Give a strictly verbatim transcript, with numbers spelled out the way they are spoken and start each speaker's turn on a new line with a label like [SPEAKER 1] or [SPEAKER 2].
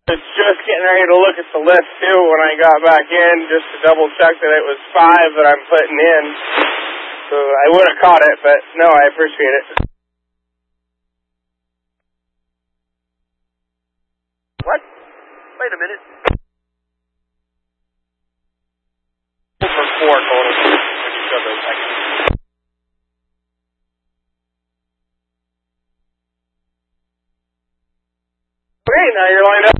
[SPEAKER 1] I was just getting ready to look at the list, too, when I got back in, just to double check that it was five that I'm putting in. So I would have caught it, but no, I appreciate it. What? Wait a minute. For four total when you showed those seconds. Okay, now you're lined up.